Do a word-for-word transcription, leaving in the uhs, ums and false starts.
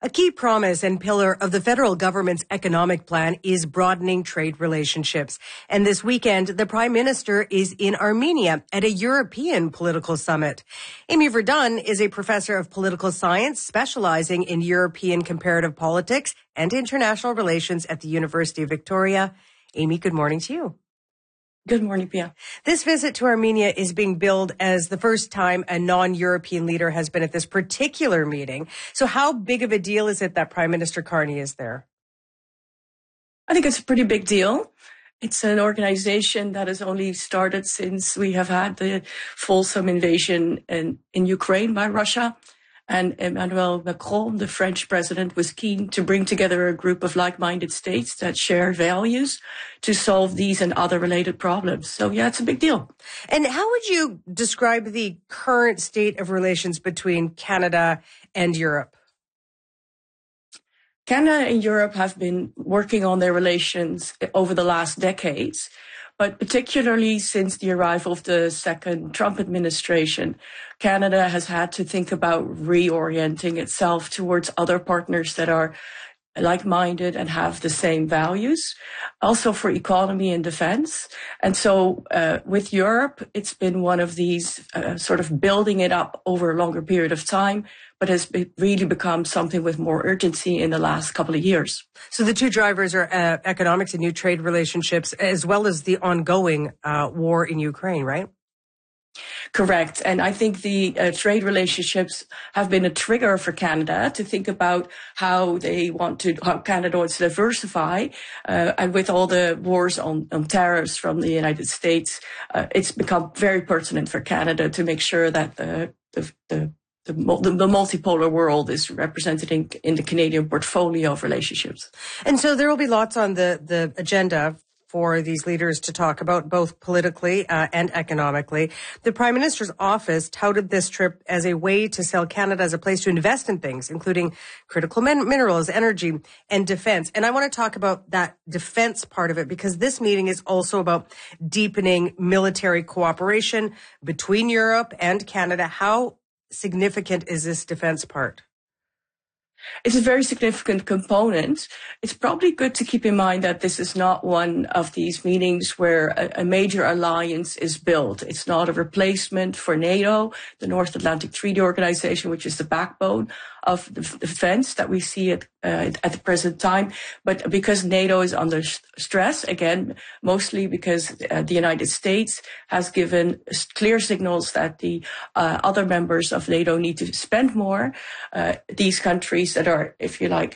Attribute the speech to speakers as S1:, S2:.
S1: A key promise and pillar of the federal government's economic plan is broadening trade relationships. And this weekend, the Prime Minister is in Armenia at a European political summit. Amy Verdun is a professor of political science specializing in European comparative politics and international relations at the University of Victoria. Amy, good morning to you.
S2: Good morning, Pia.
S1: This visit to Armenia is being billed as the first time a non-European leader has been at this particular meeting. So how big of a deal is it that Prime Minister Carney is there?
S2: I think it's a pretty big deal. It's an organization that has only started since we have had the fulsome invasion in, in Ukraine by Russia. And Emmanuel Macron, the French president, was keen to bring together a group of like-minded states that share values to solve these and other related problems. So, yeah, it's a big deal.
S1: And how would you describe the current state of relations between Canada and Europe?
S2: Canada and Europe have been working on their relations over the last decades. But particularly since the arrival of the second Trump administration, Canada has had to think about reorienting itself towards other partners that are like-minded and have the same values, also for economy and defense. And so uh, with Europe, it's been one of these uh, sort of building it up over a longer period of time, but has be- really become something with more urgency in the last couple of years.
S1: So the two drivers are uh, economics and new trade relationships, as well as the ongoing uh, war in Ukraine, right?
S2: Correct. And I think the uh, trade relationships have been a trigger for Canada to think about how they want to, how Canada wants to diversify. Uh, and with all the wars on, on tariffs from the United States, uh, it's become very pertinent for Canada to make sure that the, the, the The, the multipolar world is represented in, in the Canadian portfolio of relationships.
S1: And so there will be lots on the, the agenda for these leaders to talk about, both politically uh, and economically. The Prime Minister's office touted this trip as a way to sell Canada as a place to invest in things, including critical min- minerals, energy, and defense. And I want to talk about that defense part of it, because this meeting is also about deepening military cooperation between Europe and Canada. How significant is this defense part?
S2: It's a very significant component. It's probably good to keep in mind that this is not one of these meetings where a, a major alliance is built. It's not a replacement for NATO, the North Atlantic Treaty Organization, which is the backbone of the defense that we see at, uh, at the present time. But because NATO is under stress, again, mostly because uh, the United States has given clear signals that the uh, other members of NATO need to spend more, uh, these countries that are, if you like,